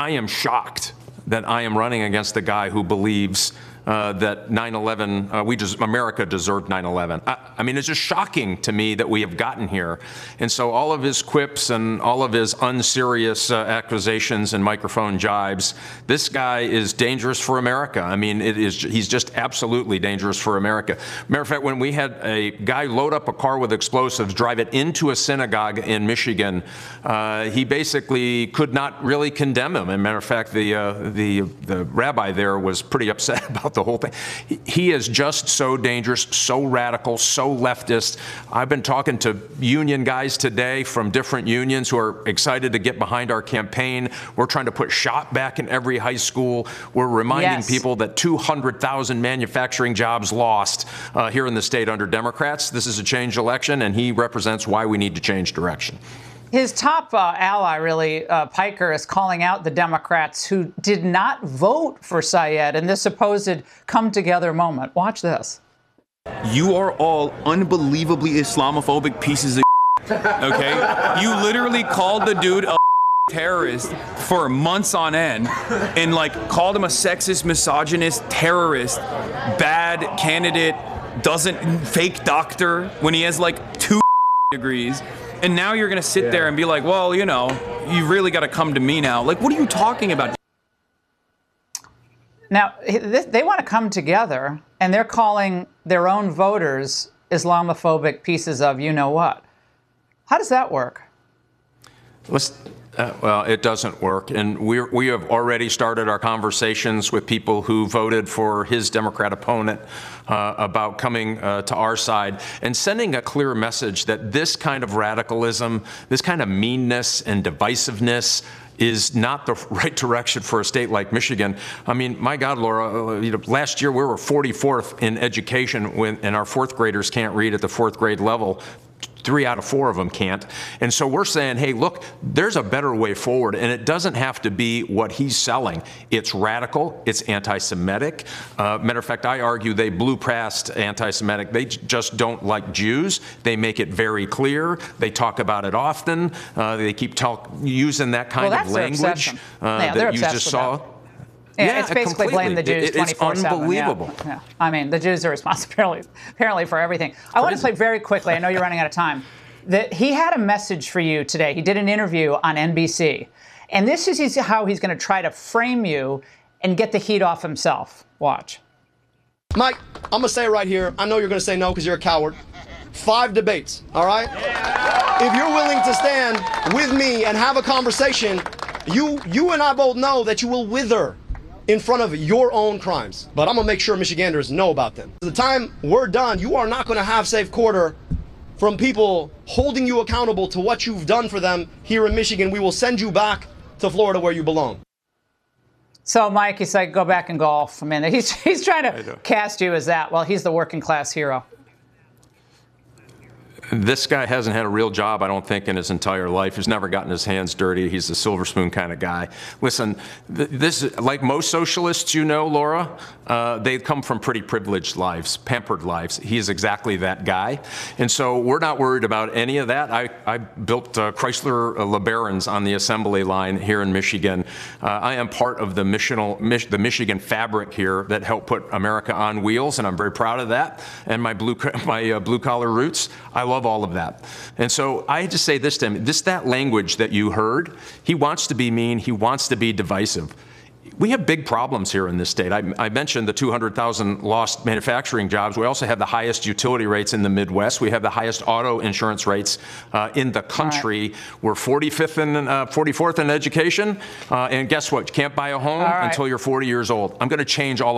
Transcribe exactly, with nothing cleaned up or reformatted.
I am shocked that I am running against the guy who believes Uh, that nine eleven, uh, we just, America deserved nine eleven. I, I mean, it's just shocking to me that we have gotten here. And so all of his quips and all of his unserious uh, accusations and microphone jibes, this guy is dangerous for America. I mean, it is, he's just absolutely dangerous for America. Matter of fact, when we had a guy load up a car with explosives, drive it into a synagogue in Michigan, uh, he basically could not really condemn him. As a matter of fact, the, uh, the, the rabbi there was pretty upset about the whole thing. He is just so dangerous, so radical, so leftist. I've been talking to union guys today from different unions who are excited to get behind our campaign. We're trying to put SHOP back in every high school. We're reminding yes. people that two hundred thousand manufacturing jobs lost uh, here in the state under Democrats. This is a change election, and he represents why we need to change direction. His top uh, ally, really, uh, Piker, is calling out the Democrats who did not vote for Syed in this supposed come-together moment. Watch this. You are all unbelievably Islamophobic pieces of okay? You literally called the dude a terrorist for months on end and, like, called him a sexist, misogynist, terrorist, bad candidate, doesn't, fake doctor when he has, like, two degrees. And now you're going to sit yeah. there and be like, well, you know, you really got to come to me now. Like, what are you talking about? Now, they want to come together, and they're calling their own voters Islamophobic pieces of you-know-what. How does that work? Let's, uh, well, it doesn't work. And we we have already started our conversations with people who voted for his Democrat opponent uh, about coming uh, to our side and sending a clear message that this kind of radicalism, this kind of meanness and divisiveness is not the right direction for a state like Michigan. I mean, my God, Laura, you know, last year we were forty-fourth in education when, and our fourth graders can't read at the fourth grade level. Three out of four of them can't. And so we're saying, hey, look, there's a better way forward, and it doesn't have to be what he's selling. It's radical. It's anti-Semitic. Uh, matter of fact, I argue they blew past anti-Semitic. They just don't like Jews. They make it very clear. They talk about it often. Uh, they keep talk, using that kind well, of language uh, yeah, that you just saw. Yeah, yeah, it's basically completely. blame the Jews twenty-four seven. It's unbelievable. Yeah. Yeah. I mean, the Jews are responsible apparently for everything. I want to play very quickly. I know you're running out of time. That he had a message for you today. He did an interview on N B C. And this is how he's going to try to frame you and get the heat off himself. Watch. Mike, I'm going to say it right here. I know you're going to say no because you're a coward. Five debates, all right? Yeah. If you're willing to stand with me and have a conversation, you, you and I both know that you will wither in front of your own crimes. But I'm going to make sure Michiganders know about them. By the time we're done, you are not going to have safe quarter from people holding you accountable to what you've done for them here in Michigan. We will send you back to Florida where you belong. So, Mike, he's like, go back and golf. I mean, he's, he's trying to cast you as that. Well, he's the working class hero. This guy hasn't had a real job, I don't think, in his entire life. He's never gotten his hands dirty. He's a silver spoon kind of guy. Listen, th this, like most socialists, you know, Laura, uh, they come from pretty privileged lives, pampered lives. He is exactly that guy. And so we're not worried about any of that. I, I built uh, Chrysler uh, LeBarons on the assembly line here in Michigan. Uh, I am part of the, missional, Mich the Michigan fabric here that helped put America on wheels, and I'm very proud of that. And my blue, my uh, blue collar roots, I love all of that. And so I had to say this to him, this, that language that you heard, he wants to be mean, he wants to be divisive. We have big problems here in this state. I, I mentioned the two hundred thousand lost manufacturing jobs. We also have the highest utility rates in the Midwest. We have the highest auto insurance rates uh, in the country. Right. We're forty-fifth and uh, forty-fourth in education. Uh, and guess what? You can't buy a home right. until you're forty years old. I'm going to change all